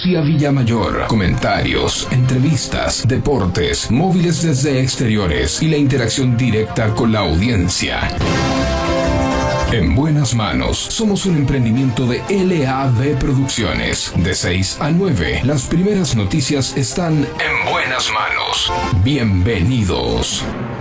Lucía Villamayor. Comentarios, entrevistas, deportes, móviles desde exteriores y la interacción directa con la audiencia. En buenas manos, somos un emprendimiento de LAB Producciones. De 6 a 9, las primeras noticias están en buenas manos. Bienvenidos.